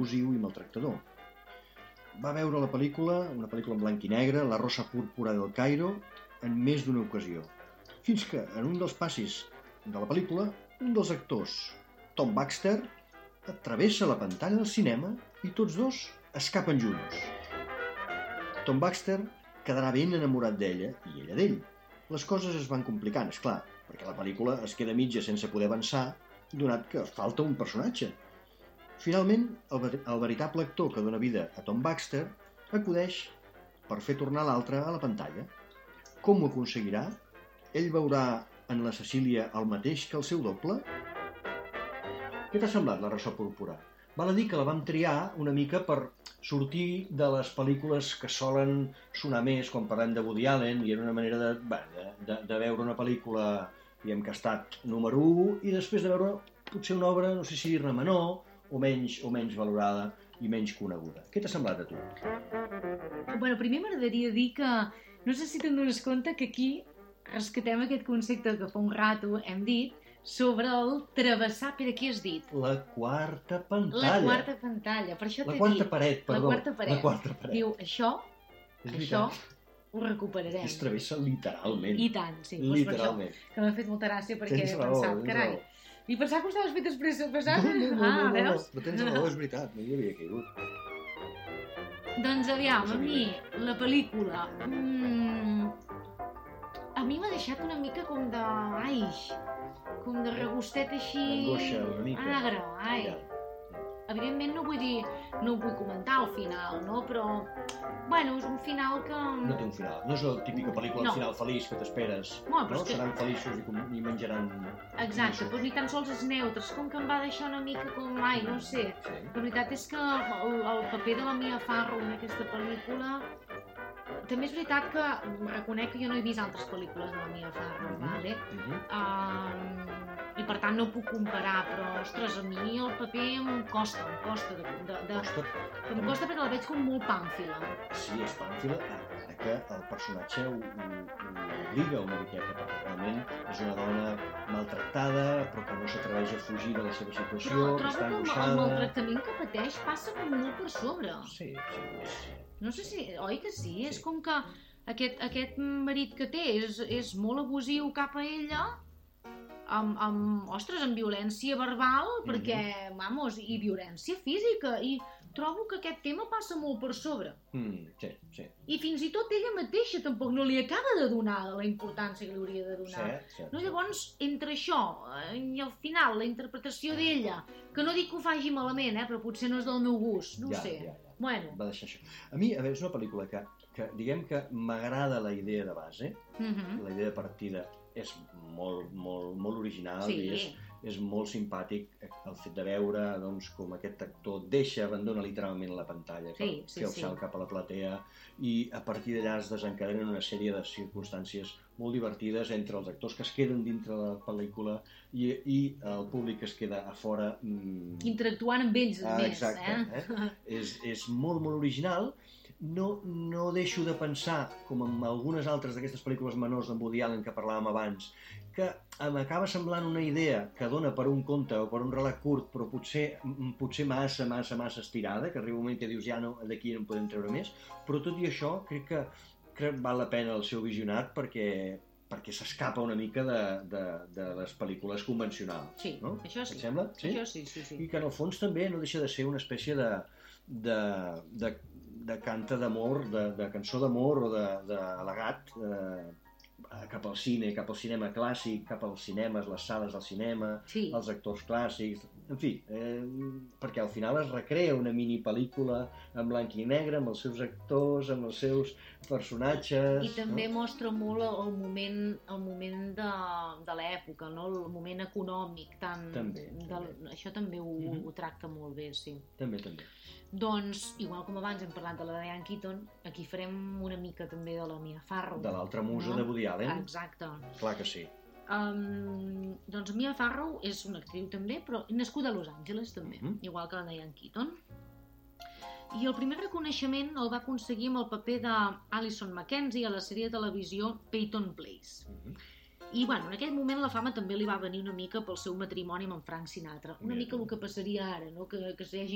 abusiu i maltractador. Va veure la pel·lícula, una pel·lícula en blanc i negre, La rosa púrpura del Cairo, en més d'una ocasió. Fins que, en un dels passis de la pel·lícula, un dels actors, Tom Baxter, travessa la pantalla del cinema i tots dos escapen junts. Tom Baxter quedarà ben enamorat d'ella i ella d'ell. Les coses es van complicant, esclar, perquè la pel·lícula es queda mitja sense poder avançar, donat que falta un personatge. Finalment, el veritable actor que dona vida a Tom Baxter acudeix per fer tornar l'altre a la pantalla. Com ho aconseguirà? Ell veurà en la Cecília el mateix que el seu doble? Què t'ha semblat, La rosa púrpura? Val a dir que la vam triar una mica per sortir de les pel·lícules que solen sonar més quan parlem de Woody Allen, i era una manera de veure una pel·lícula que ha estat número 1 i després de veure potser una obra, no sé si dir-ne menor o menys valorada i menys coneguda. Què t'ha semblat a tu? Bueno, primer m'agradaria dir que no sé si te'n dones compte que aquí rescatem aquest concepte que fa un rato hem dit sobre el travessar, per què has dit? La quarta pantalla. La quarta pantalla, per això t'he dit. La quarta paret, perdó. La quarta paret. Diu, això ho recuperarem. Es travessa literalment. I tant, sí. Literalment. Doncs que m'ha fet molta gràcia perquè he pensat, carai. I pensava que ho estaves fet després de passar? No, veus? però tens raó, és veritat, no hi havia caigut. Doncs aviam, a mi, la pel·lícula... A mi m'ha deixat una mica com de... com de regustet així... Angoixa, una mica. Agre, Evidentment no ho vull comentar al final, no? Però, bueno, és un final que... No té un final, no és la típica pel·lícula final feliç que t'esperes. No, seran feliços i menjaran... Exacte, però ni tan sols és neutre, és com que em va deixar una mica com... no sé. La veritat és que el paper de la Mia Farrow en aquesta pel·lícula... També és veritat que reconec que jo no he vist altres pel·lícules de la Mia Farrow, vale? I per tant no puc comparar, però, ostres, a mi el paper em costa perquè la veig com molt pàmfila. Sí, és pàmfila, ara que el personatge ho obliga una miqueta, perquè realment és una dona maltractada, però que no s'atreveix a fugir de la seva situació, que està angoixada. El maltractament que pateix passa com molt per sobre. Sí. No sé si... Oi que sí? És com que aquest marit que té és molt abusiu cap a ella, amb violència verbal, perquè, i violència física, i trobo que aquest tema passa molt per sobre. Sí. I fins i tot ella mateixa tampoc no li acaba de donar la importància que li hauria de donar. No, llavors, entre això i al final la interpretació d'ella, que no dic que ho faci malament, però potser no és del meu gust, no ho sé. Bueno. Va deixar això. A mi, és una pel·lícula que diguem que m'agrada la idea de base, la idea de partida és molt original i és molt simpàtic el fet de veure com aquest actor abandona literalment la pantalla per fer el salt cap a la platea, i a partir d'allà es desencadenen una sèrie de circumstàncies molt divertides entre els actors que es queden dintre de la pel·lícula i el públic que es queda a fora interactuant amb ells més. Exacte, és molt original. No deixo de pensar, com en algunes altres d'aquestes pel·lícules menors d'en Woody Allen que parlàvem abans, que m'acaba semblant una idea que dona per un conte o per un relat curt, però potser massa estirada, que arriba un moment que dius ja no, d'aquí no en podem treure més, però tot i això crec que val la pena el seu visionat perquè s'escapa una mica de les pel·lícules convencionals. Sí, no? Això sí. Et sembla? Sí? Això sí. I que en el fons també no deixa de ser una espècie de canta d'amor, de cançó d'amor o d'al·legat cap al cine, cap al cinema clàssic, cap als cinemes, les sales del cinema, els actors clàssics, en fi, perquè al final es recrea una mini pel·lícula en blanc i negre, amb els seus actors, amb els seus personatges... I també mostra molt el moment de l'època, el moment econòmic, això també ho tracta molt bé, sí. També. Doncs, igual com abans hem parlat de la Diane Keaton, aquí farem una mica també de la Mia Farrow. De l'altra musa de Woody Allen. Exacte. Clar que sí. Doncs Mia Farrow és una actriu també, però nascuda a Los Angeles també, igual que la Diane Keaton. I el primer reconeixement el va aconseguir amb el paper d'Alison Mackenzie a la sèrie de televisió Peyton Place. I, en aquell moment la fama també li va venir una mica pel seu matrimoni amb en Frank Sinatra. Una mica el que passaria ara, no? Que s'hi hagin